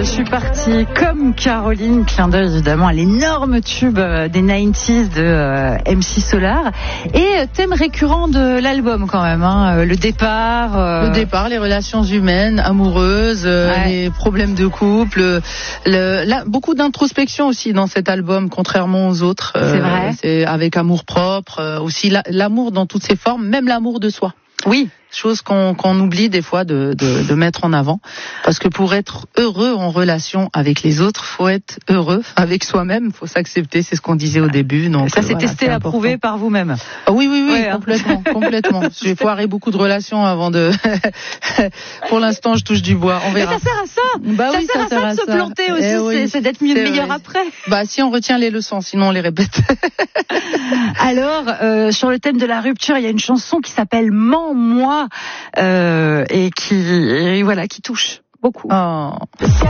suis partie comme Caroline, clin d'œil évidemment à l'énorme tube des 90s de MC Solar. Et thème récurrent de l'album quand même, hein, le départ. Le départ, les relations humaines, amoureuses, les problèmes de couple. Beaucoup d'introspection aussi dans cet album, contrairement aux autres. C'est vrai. C'est avec amour propre, aussi l'amour dans toutes ses formes, même l'amour de soi. Oui. Chose qu'on oublie des fois de mettre en avant, parce que pour être heureux en relation avec les autres, faut être heureux avec soi-même, faut s'accepter, c'est ce qu'on disait au début. Donc ça c'est testé, approuvé par vous-même. Oui, ouais, complètement. J'ai foiré beaucoup de relations avant de. Pour l'instant, je touche du bois. On verra. Mais ça sert à ça. Bah ça oui, sert à ça de se planter aussi. C'est d'être meilleur après. Bah si on retient les leçons, sinon on les répète. Alors, sur le thème de la rupture, il y a une chanson qui s'appelle Mens-moi et qui touche beaucoup. Oh.